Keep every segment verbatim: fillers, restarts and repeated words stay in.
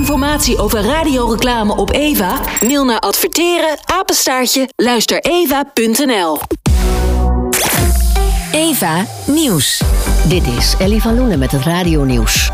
informatie over radioreclame op Eva? Mail naar adverteren apenstaartje luistereva punt n l. Eva Nieuws. Dit is Ellie van Loenen met het radionieuws.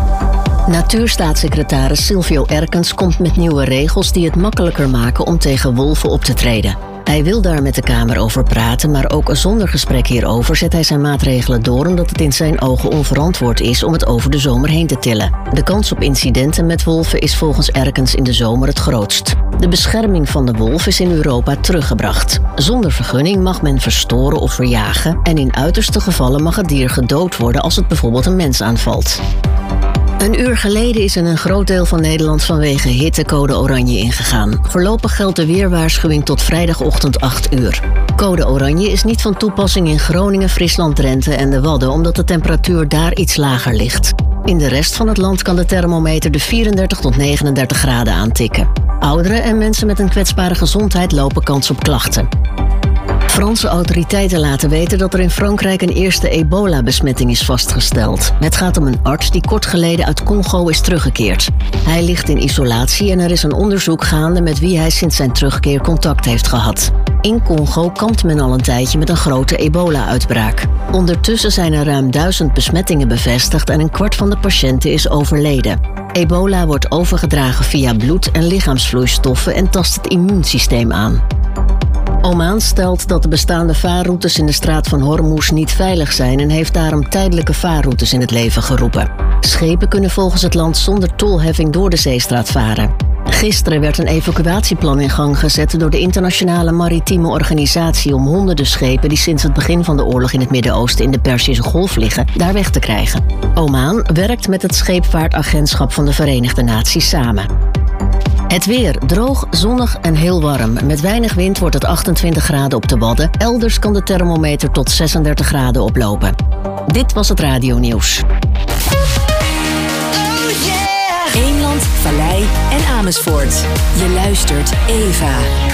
Natuurstaatssecretaris Silvio Erkens komt met nieuwe regels die het makkelijker maken om tegen wolven op te treden. Hij wil daar met de Kamer over praten, maar ook zonder gesprek hierover zet hij zijn maatregelen door omdat het in zijn ogen onverantwoord is om het over de zomer heen te tillen. De kans op incidenten met wolven is volgens Erkens in de zomer het grootst. De bescherming van de wolf is in Europa teruggebracht. Zonder vergunning mag men verstoren of verjagen en in uiterste gevallen mag het dier gedood worden als het bijvoorbeeld een mens aanvalt. Een uur geleden is in een groot deel van Nederland vanwege hitte code oranje ingegaan. Voorlopig geldt de weerwaarschuwing tot vrijdagochtend acht uur. Code oranje is niet van toepassing in Groningen, Friesland, Drenthe en de Wadden, omdat de temperatuur daar iets lager ligt. In de rest van het land kan de thermometer de vierendertig tot negenendertig graden aantikken. Ouderen en mensen met een kwetsbare gezondheid lopen kans op klachten. Franse autoriteiten laten weten dat er in Frankrijk een eerste ebola-besmetting is vastgesteld. Het gaat om een arts die kort geleden uit Congo is teruggekeerd. Hij ligt in isolatie en er is een onderzoek gaande met wie hij sinds zijn terugkeer contact heeft gehad. In Congo kampt men al een tijdje met een grote ebola-uitbraak. Ondertussen zijn er ruim duizend besmettingen bevestigd en een kwart van de patiënten is overleden. Ebola wordt overgedragen via bloed en lichaamsvloeistoffen en tast het immuunsysteem aan. Oman stelt dat de bestaande vaarroutes in de straat van Hormuz niet veilig zijn en heeft daarom tijdelijke vaarroutes in het leven geroepen. Schepen kunnen volgens het land zonder tolheffing door de zeestraat varen. Gisteren werd een evacuatieplan in gang gezet door de Internationale Maritieme Organisatie om honderden schepen die sinds het begin van de oorlog in het Midden-Oosten in de Perzische Golf liggen, daar weg te krijgen. Oman werkt met het Scheepvaartagentschap van de Verenigde Naties samen. Het weer droog, zonnig en heel warm. Met weinig wind wordt het achtentwintig graden op de Wadden. Elders kan de thermometer tot zesendertig graden oplopen. Dit was het radionieuws. Eemland, Vallei en Amersfoort. Je luistert Eva.